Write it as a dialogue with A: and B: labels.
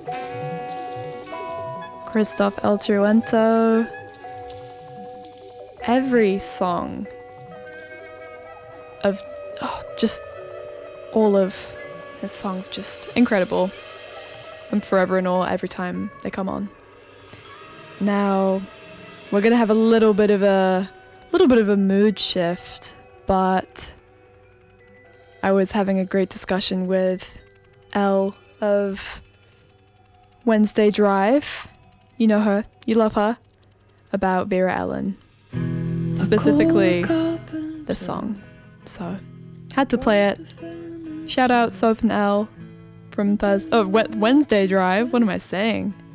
A: Christoph El Truento. Every song of just all of his songs, just incredible. I'm forever in awe every time they come on. Now we're gonna have a little bit of a mood shift, but I was having a great discussion with Elle of Wednesday Drive. You know her, you love her, about Vera Ellen. Specifically this song. So had to play it. Shout out Soph and Elle from Wednesday Drive. What am I saying?